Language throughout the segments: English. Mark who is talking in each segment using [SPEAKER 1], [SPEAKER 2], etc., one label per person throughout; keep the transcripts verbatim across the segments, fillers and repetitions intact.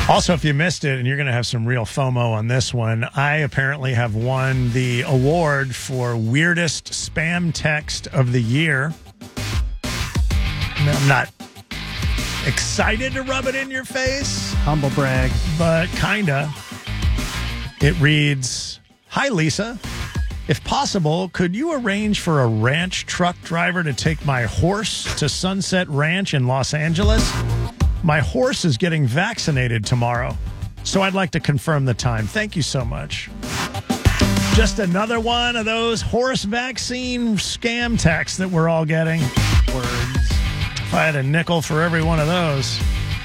[SPEAKER 1] Also, if you missed it, and you're going to have some real FOMO on this one, I apparently have won the award for weirdest spam text of the year. I'm not excited to rub it in your face.
[SPEAKER 2] Humble brag.
[SPEAKER 1] But kinda. It reads, "Hi, Lisa. If possible, could you arrange for a ranch truck driver to take my horse to Sunset Ranch in Los Angeles? My horse is getting vaccinated tomorrow, so I'd like to confirm the time. Thank you so much." Just another one of those horse vaccine scam texts that we're all getting.
[SPEAKER 2] Words.
[SPEAKER 1] If I had a nickel for every one of those.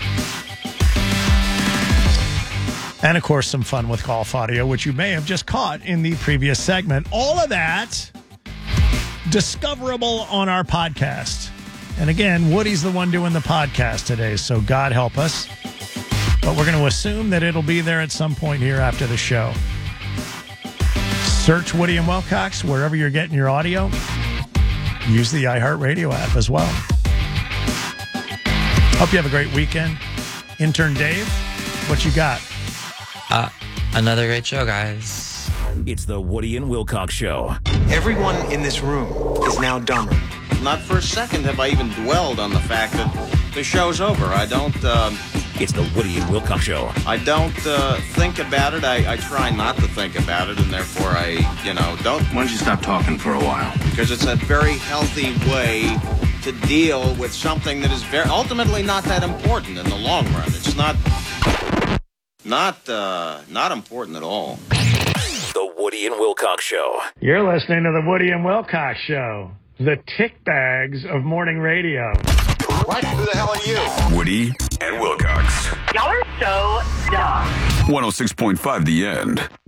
[SPEAKER 1] And, of course, some fun with golf audio, which you may have just caught in the previous segment. All of that discoverable on our podcast. And, again, Woody's the one doing the podcast today, so God help us. But we're going to assume that it'll be there at some point here after the show. Search Woody and Wilcox wherever you're getting your audio. Use the iHeartRadio app as well. Hope you have a great weekend. Intern Dave, what you got?
[SPEAKER 3] Uh, another great show, guys.
[SPEAKER 4] It's the Woody and Wilcox Show.
[SPEAKER 5] Everyone in this room is now dumber.
[SPEAKER 6] Not for a second have I even dwelled on the fact that the show's over. I don't, uh,
[SPEAKER 4] It's the Woody and Wilcox Show.
[SPEAKER 6] I don't uh, think about it. I, I try not to think about it, and therefore I, you know, don't.
[SPEAKER 7] Why don't you stop talking for a while?
[SPEAKER 6] Because it's a very healthy way to deal with something that is very ultimately not that important in the long run. It's not, not, uh, not important at all.
[SPEAKER 4] The Woody and Wilcox Show.
[SPEAKER 1] You're listening to the Woody and Wilcox Show, the tick bags of morning radio.
[SPEAKER 7] What? Who the hell are you?
[SPEAKER 8] Woody and Wilcox.
[SPEAKER 9] Y'all are so dumb.
[SPEAKER 8] one oh six point five The End.